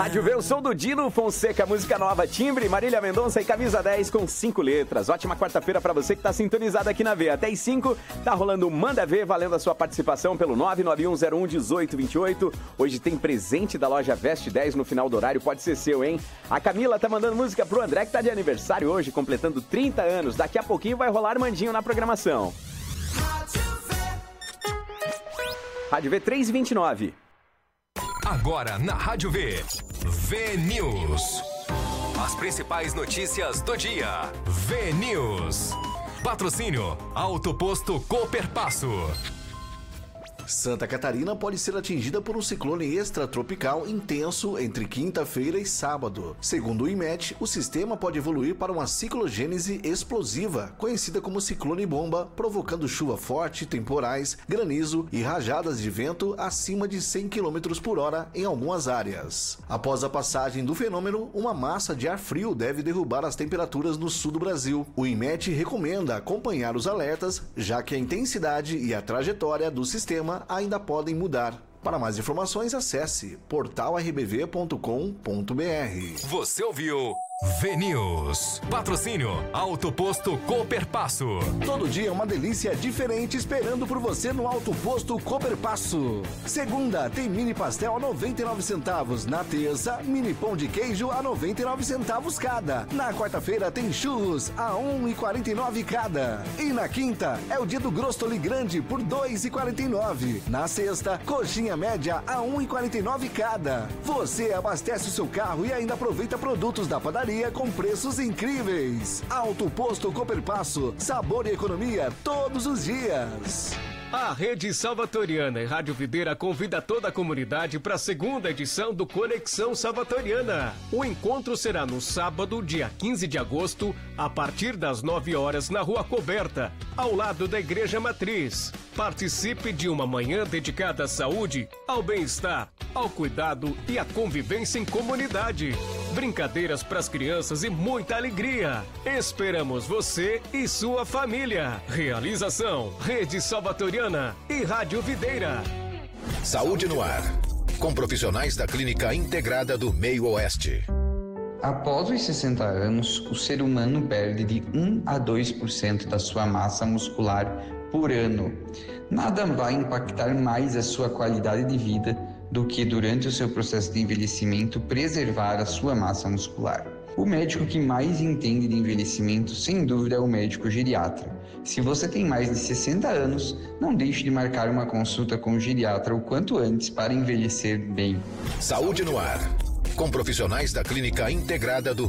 Rádio V, o som do Dino Fonseca, música nova, timbre, Marília Mendonça e camisa 10 com 5 letras. Ótima quarta-feira pra você que tá sintonizado aqui na V. Até às 5, tá rolando o Manda V, valendo a sua participação pelo 991011828. Hoje tem presente da loja Veste 10 no final do horário, pode ser seu, hein? A Camila tá mandando música pro André, que tá de aniversário hoje, completando 30 anos. Daqui a pouquinho vai rolar Mandinho na programação. Rádio V 329. Agora na Rádio V, V-News. As principais notícias do dia. V-News. Patrocínio Auto Posto Cooperpasso. Santa Catarina pode ser atingida por um ciclone extratropical intenso entre quinta-feira e sábado. Segundo o IMET, o sistema pode evoluir para uma ciclogênese explosiva, conhecida como ciclone bomba, provocando chuva forte, temporais, granizo e rajadas de vento acima de 100 km por hora em algumas áreas. Após a passagem do fenômeno, uma massa de ar frio deve derrubar as temperaturas no sul do Brasil. O IMET recomenda acompanhar os alertas, já que a intensidade e a trajetória do sistema ainda podem mudar. Para mais informações, acesse portalrbv.com.br. Você ouviu V-News. Patrocínio Auto Posto Cooperpasso. Todo dia é uma delícia diferente esperando por você no Auto Posto Cooperpasso. Segunda, tem mini pastel a 99 centavos. Na terça, mini pão de queijo a 99 centavos cada. Na quarta-feira tem churros a 1,49 cada. E na quinta, é o dia do Grostoli Grande por 2,49. Na sexta, coxinha média a 1,49 cada. Você abastece o seu carro e ainda aproveita produtos da padaria com preços incríveis. Auto Posto Cooperpasso, sabor e economia todos os dias. A Rede Salvatoriana e Rádio Videira convida toda a comunidade para a segunda edição do Conexão Salvatoriana. O encontro será no sábado, dia 15 de agosto, a partir das 9 horas, na Rua Coberta, ao lado da Igreja Matriz. Participe de uma manhã dedicada à saúde, ao bem-estar, ao cuidado e à convivência em comunidade. Brincadeiras para as crianças e muita alegria. Esperamos você e sua família. Realização: Rede Salvatoriana e Rádio Videira. Saúde no ar, com profissionais da Clínica Integrada do Meio Oeste. Após os 60 anos, o ser humano perde de 1 a 2% da sua massa muscular por ano. Nada vai impactar mais a sua qualidade de vida do que, durante o seu processo de envelhecimento, preservar a sua massa muscular. O médico que mais entende de envelhecimento, sem dúvida, é o médico geriatra. Se você tem mais de 60 anos, não deixe de marcar uma consulta com o geriatra o quanto antes para envelhecer bem. Saúde no ar, com profissionais da Clínica Integrada do